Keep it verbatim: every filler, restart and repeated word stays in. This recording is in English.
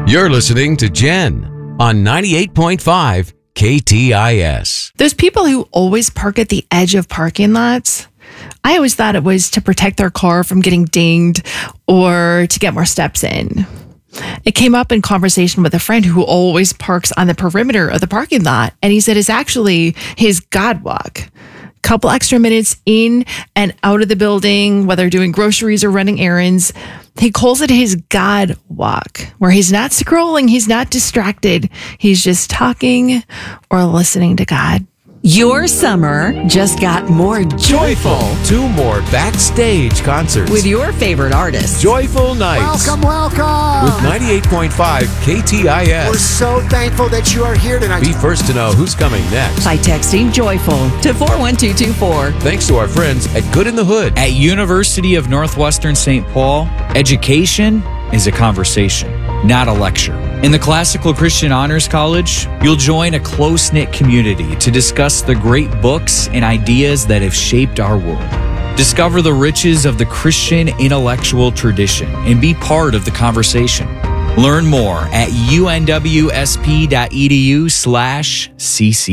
You're listening to Jen on ninety-eight point five K T I S. Those people who always park at the edge of parking lots, I always thought it was to protect their car from getting dinged or to get more steps in. It came up in conversation with a friend who always parks on the perimeter of the parking lot, and he said it's actually his God walk. Couple extra minutes in and out of the building, whether doing groceries or running errands. He calls it his God walk, where he's not scrolling, he's not distracted. He's just talking or listening to God. Your summer just got more joyful. Two more backstage concerts With your favorite artists. Joyful Nights Welcome, welcome. with ninety-eight point five K T I We're S. so thankful that you are here tonight. Be first to know who's coming next. By texting joyful to four one two two four. Thanks to our friends at Good in the Hood. At University of Northwestern Saint Paul, education is a conversation, not a lecture. In the Classical Christian Honors College, you'll join a close-knit community to discuss the great books and ideas that have shaped our world. Discover the riches of the Christian intellectual tradition and be part of the conversation. Learn more at unwsp.edu slash cc.